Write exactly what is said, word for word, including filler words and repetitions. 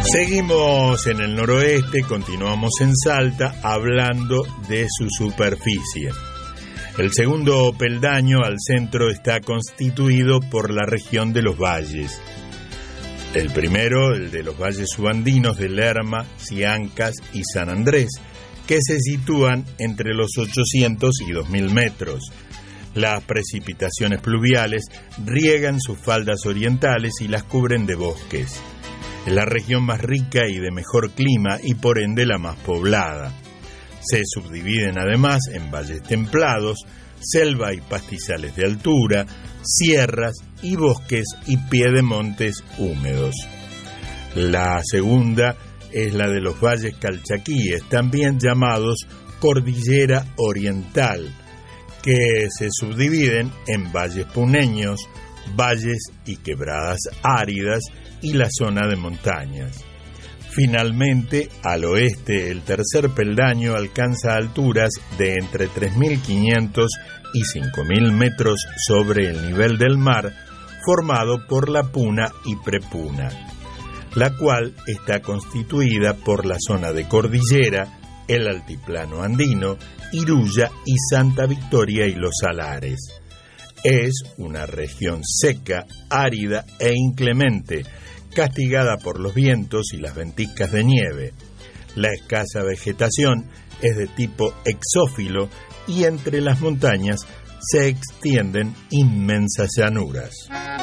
Seguimos en el noroeste, continuamos en Salta, hablando de su superficie. El segundo peldaño al centro está constituido por la región de los valles. El primero, el de los valles subandinos de Lerma, Siancas y San Andrés, que se sitúan entre los ochocientos y dos mil metros. Las precipitaciones pluviales riegan sus faldas orientales y las cubren de bosques. Es la región más rica y de mejor clima y por ende la más poblada. Se subdividen además en valles templados, selva y pastizales de altura, sierras y bosques y piedemontes húmedos. La segunda es la de los valles calchaquíes, también llamados Cordillera Oriental, que se subdividen en valles puneños, valles y quebradas áridas y la zona de montañas. Finalmente, al oeste, el tercer peldaño alcanza alturas de entre tres mil quinientos y cinco mil metros sobre el nivel del mar, formado por la Puna y Prepuna, la cual está constituida por la zona de cordillera, el altiplano andino, Iruya y Santa Victoria y los Salares. Es una región seca, árida e inclemente, castigada por los vientos y las ventiscas de nieve. La escasa vegetación es de tipo exófilo y entre las montañas se extienden inmensas llanuras.